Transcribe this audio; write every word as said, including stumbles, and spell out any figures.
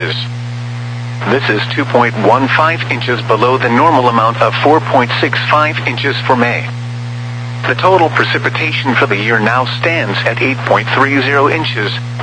This is two point one five inches below the normal amount of four point six five inches for May. The total precipitation for the year now stands at eight point three zero inches.